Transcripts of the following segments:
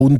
un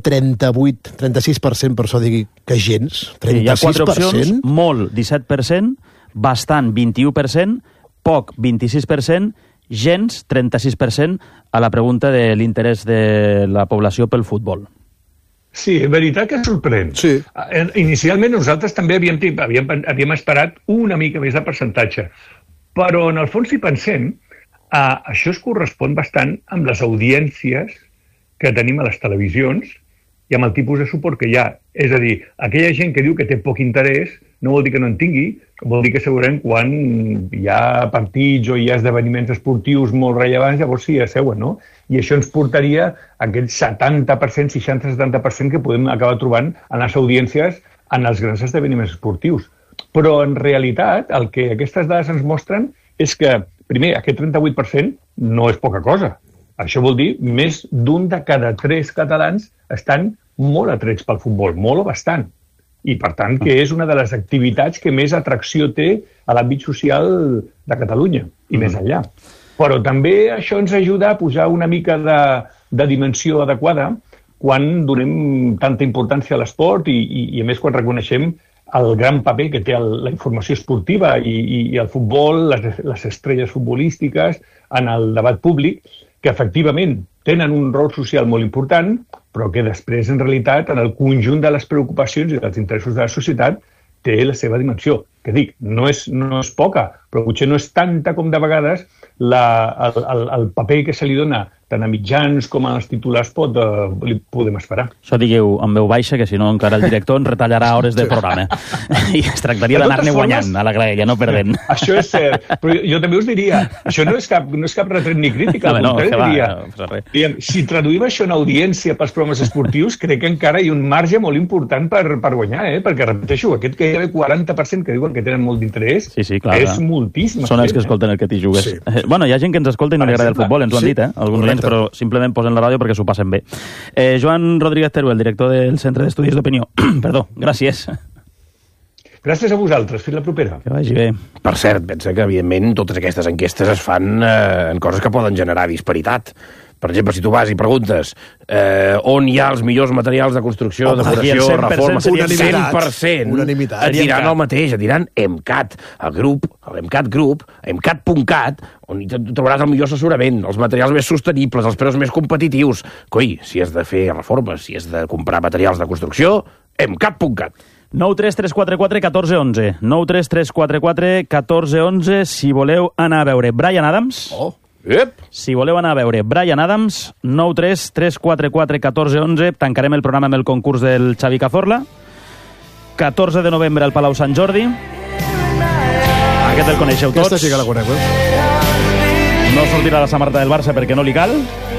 36% per això digui que gens. 36%? Hi ha 4 opcions, molt, 17%, bastant, 21%, poc, 26%, gens, 36%, a la pregunta de l'interès de la població pel futbol. Sí, en veritat que sorprèn. Sí. Inicialment nosaltres també havíem esperat una mica més de percentatge, però en el fons, si pensem, això es correspon bastant amb les audiències que tenim a les televisions i amb el tipus de suport que hi ha. És a dir, aquella gent que diu que té poc interès no vol dir que no en tingui, vol dir que segurament quan hi ha partits o hi ha esdeveniments esportius molt rellevants, llavors sí, asseuen, no? I això ens portaria a aquell 70%, 60-70% que podem acabar trobant en les audiències en els grans esdeveniments esportius. Però en realitat el que aquestes dades ens mostren és que, primer, aquest 38% no és poca cosa. Això vol dir més d'un de cada 3 catalans estan molt atrets pel futbol, molt o bastant. I, per tant, que és una de les activitats que més atracció té a l'àmbit social de Catalunya i més enllà. Però també això ens ajuda a posar una mica de dimensió adequada quan donem tanta importància a l'esport i a més, quan reconeixem el gran paper que té la informació esportiva i el futbol, les estrelles futbolístiques en el debat públic, que efectivament tenen un rol social molt important, però que després, en realitat, en el conjunt de les preocupacions i dels interessos de la societat, té la seva dimensió. Que dic, no és poca, però potser no és tanta com de vegades el paper que se li dona tant a mitjans com als titulars li podem esperar. Això digueu en veu baixa, que si no encara el director ens retallarà hores de programa. I es tractaria d'anar-ne guanyant a la graella, no perdent. Això és cert, però jo també us diria, això no és cap retret ni crítica, si traduïm això en audiència pels programes esportius, crec que encara hi ha un marge molt important per guanyar, perquè repeteixo, aquest que hi ha 40% que diuen que tenen molt d'interès, és moltíssim. Són els que escolten el que t'hi jugues. Bueno, hi ha gent que ens escolta i no li agrada el futbol, ens ho han dit, alguns nens, però simplement posen la ràdio perquè s'ho passen bé. Joan Rodríguez Teruel, director del Centre d'Estudis d'Opinió. Perdó, gràcies. Gràcies a vosaltres, fins la propera. Que vagi bé. Per cert, pensa que, evidentment, totes aquestes enquestes es fan en coses que poden generar disparitat. Per exemple, si tu vas i preguntes on hi ha els millors materials de construcció, decoració, reforma, 100% et diran el mateix, et diran EMCAT, l'EMCAT Group, EMCAT.cat, on hi trobaràs el millor assessorament, els materials més sostenibles, els preus més competitius. Coi, si has de fer reformes, si has de comprar materials de construcció, EMCAT.cat. 933441411, 933441411, si voleu anar a veure Bryan Adams... Si voleu anar a veure Bryan Adams, 933441411, tancarem el programa amb el concurs del Xavi Cazorla. 14 de novembre al Palau Sant Jordi. Aquest el coneixeu tots. Aquesta sí que la conec, No sortirà la samarreta del Barça perquè no li cal.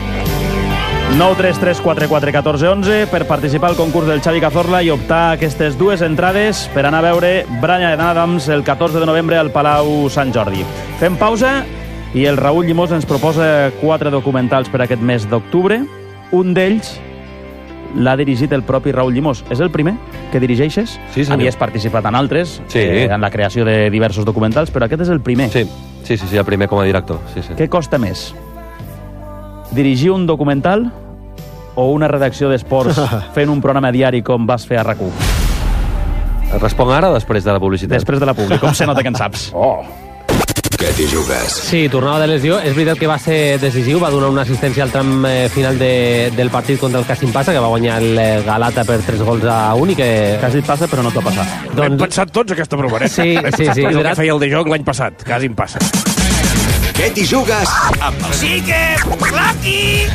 933441411 per participar al concurs del Xavi Cazorla i optar a aquestes 2 entrades per anar a veure Bryan Adams el 14 de novembre al Palau Sant Jordi. Fem pausa i el Raül Llimós ens proposa 4 documentals per aquest mes d'octubre. Un d'ells l'ha dirigit el propi Raül Llimós. És el primer que dirigeixes? Sí, senyor. Havies participat en altres, sí, en la creació de diversos documentals, però aquest és el primer. Sí, el primer com a director. Sí. Què costa més? Dirigir un documental o una redacció d'esports fent un programa diari com vas fer a RAC1? Responc ara o després de la publicitat? Després de la publi, com se nota que en saps. Què t'hi jugues? Sí, tornava de lesió. És veritat que va ser decisiu, va donar una assistència al tram final del partit contra el Kasim Passa, que va guanyar el Galata per 3-1 i que... Kasim Passa, però no t'ho ha passat. L'hem pensat tots, aquesta bromereta. Sí. És el que feia el De Jong l'any passat, Kasim Passa. Què t'hi jugues? Sí que... Lucky!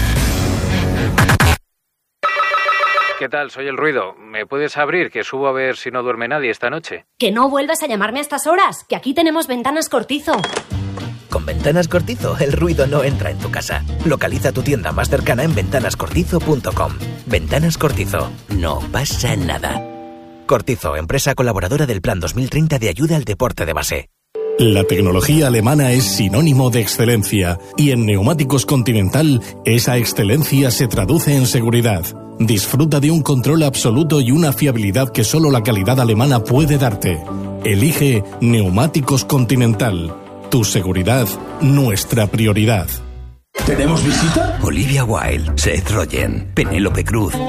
¿Qué tal? Soy el Ruido. ¿Me puedes abrir? Que subo a ver si no duerme nadie esta noche. Que no vuelvas a llamarme a estas horas, que aquí tenemos Ventanas Cortizo. Con Ventanas Cortizo, el ruido no entra en tu casa. Localiza tu tienda más cercana en ventanascortizo.com. Ventanas Cortizo. No pasa nada. Cortizo, empresa colaboradora del Plan 2030 de ayuda al deporte de base. La tecnología alemana es sinónimo de excelencia y en Neumáticos Continental esa excelencia se traduce en seguridad. Disfruta de un control absoluto y una fiabilidad que solo la calidad alemana puede darte. Elige Neumáticos Continental. Tu seguridad, nuestra prioridad. ¿Tenemos visita? Olivia Wilde, Seth Rogen, Penélope Cruz.